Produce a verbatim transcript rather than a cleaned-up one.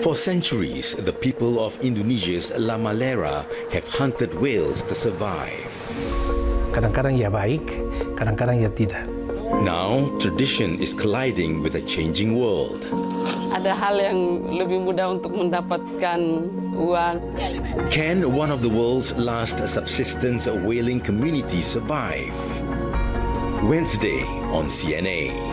For centuries, the people of Indonesia's Lamalera have hunted whales to survive. Kadang-kadang ya baik, kadang-kadang ya tidak. Now, tradition is colliding with a changing world. Ada hal yang lebih mudah untuk mendapatkan uang. Can one of the world's last subsistence whaling communities survive? Wednesday on C N A.